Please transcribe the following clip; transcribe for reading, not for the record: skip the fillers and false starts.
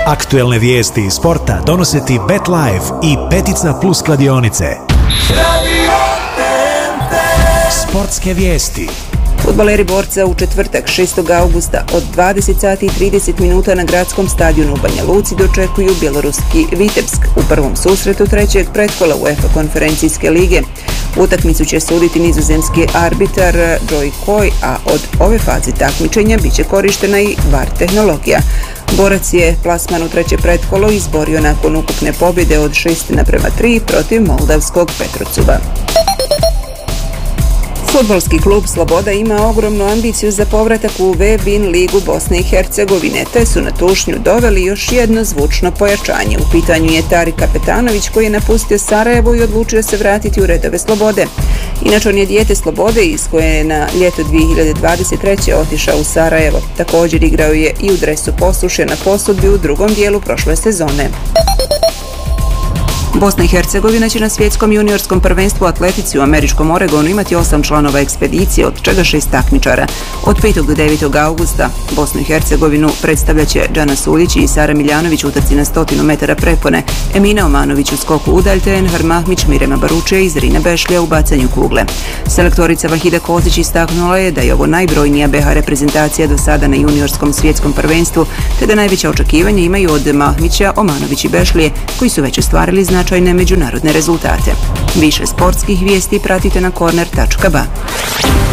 Aktuelne vijesti iz sporta donose ti BetLife i Petica Plus kladionice. Sportske vijesti. Fudbaleri Borca u četvrtak 6. augusta od 20 sati i 30 minuta na gradskom stadionu u Banja Luci dočekuju bjeloruski Vitebsk u prvom susretu trećeg pretkola UEFA konferencijske lige. Utakmicu će suditi nizozemski arbitar Joy Coy, a od ove faze takmičenja bit će korištena i VAR tehnologija. Borac je plasman u treće pretkolo izborio nakon ukupne pobjede od 6:3 protiv moldavskog Petrocuba. Fudbalski klub Sloboda ima ogromnu ambiciju za povratak u V-Bin ligu Bosne i Hercegovine, te su na tušnju doveli još jedno zvučno pojačanje. U pitanju je Tarik Kapetanović, koji je napustio Sarajevo i odlučio se vratiti u redove Slobode. Inače, on je dijete Slobode iz koje je na ljeto 2023. otišao u Sarajevo. Također igrao je i u dresu Posuše na posudbi u drugom dijelu prošle sezone. Bosna i Hercegovina će na svjetskom juniorskom prvenstvu u atletici u američkom Oregonu imati 8 članova ekspedicije, od čega 6 takmičara. Od 5. do 9. augusta Bosnu i Hercegovinu predstavljat će Džana Suljić i Sara Miljanović u utrci na 100 metara prepone, Emina Omanović u skoku udalj te Enhar Mahmić, Mirema Baručija i Zrina Bešlija u bacanju kugle. Selektorica Vahida Kozić istaknula je da je ovo najbrojnija BH reprezentacija do sada na juniorskom svjetskom prvenstvu, te da najveća očekivanja imaju od Mahmića, Omanović i Bešlije, koji su već ostvarili značajne međunarodne rezultate. Više sportskih vijesti pratite na corner.ba.